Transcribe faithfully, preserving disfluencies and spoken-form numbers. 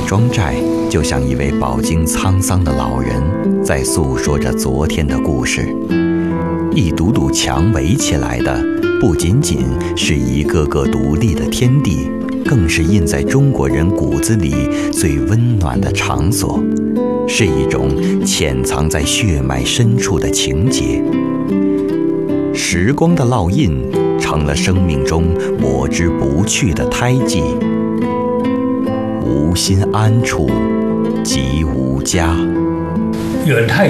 庄寨就像一位饱经沧桑的老人，在诉说着昨天的故事。一堵堵墙围起来的，不仅仅是一个个独立的天地，更是印在中国人骨子里最温暖的场所，是一种潜藏在血脉深处的情结。时光的烙印成了生命中抹之不去的胎记。无心安处即无家。 远太